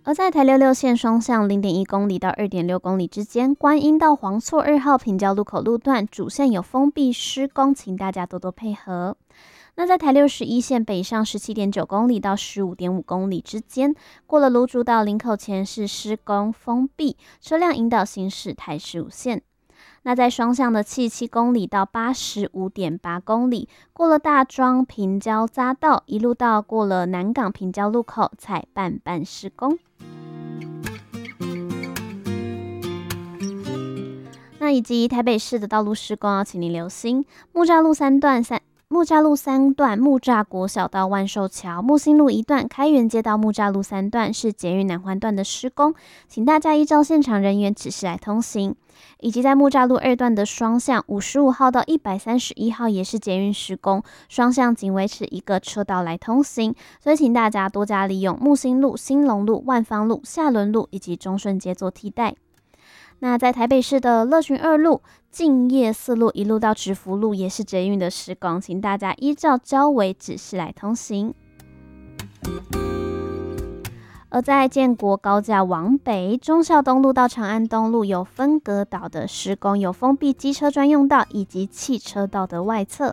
而在台66线双向0.1公里到2.6公里之间，观音到黄厝2号平交路口路段主线有封闭施工，请大家多多配合。那在台61线北上17.9公里到15.5公里之间，过了芦竹到林口前是施工封闭，车辆引导行驶台15线。那在双向的77公里到85.8公里，过了大庄平交匝道，一路到过了南港平交路口才半施工。那以及台北市的道路施工要请您留心，木栅路3段木栅国小到万寿桥，木星路1段开元街到木栅路3段是捷运南环段的施工，请大家依照现场人员指示来通行。以及在木栅路2段的双向55号到131号也是捷运施工，双向仅维持一个车道来通行，所以请大家多加利用木星路、兴隆路、万芳路、下仑路以及中顺街做替代。那在台北市的乐群2路、敬业4路一路到直福路也是捷运的施工，请大家依照交维指示来通行。而在建国高架往北，忠孝东路到长安东路有分隔岛的施工，有封闭机车专用道以及汽车道的外侧。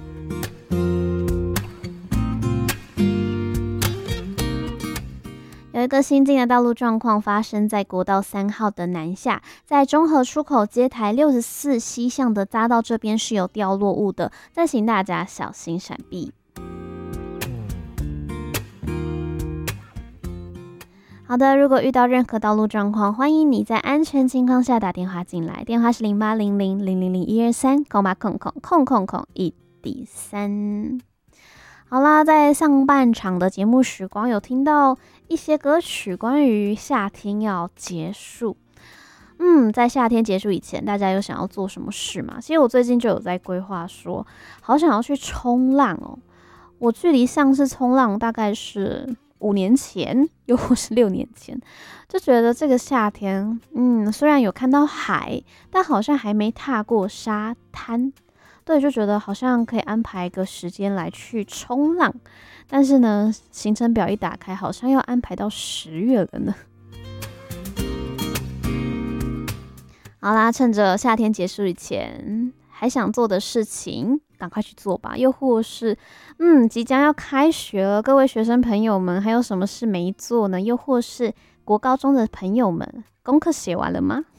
有一个新进的道路状况发生在国道3号的南下，在中和出口接台64西向的匝道这边是有掉落物的，再请大家小心闪避。好的，如果遇到任何道路状况，欢迎你在安全情况下打电话进来，电话是0800000123，123。好啦，在上半场的节目时光有听到一些歌曲关于夏天要结束。在夏天结束以前，大家有想要做什么事吗？其实我最近就有在规划说，好想要去冲浪哦。我距离上次冲浪大概是5年前，又或是6年前，就觉得这个夏天，虽然有看到海，但好像还没踏过沙滩。对，就觉得好像可以安排一个时间来去冲浪，但是呢，行程表一打开，好像要安排到10月了呢。好啦，趁着夏天结束以前，还想做的事情，赶快去做吧。又或是，即将要开学了，各位学生朋友们，还有什么事没做呢？又或是国高中的朋友们，功课写完了吗？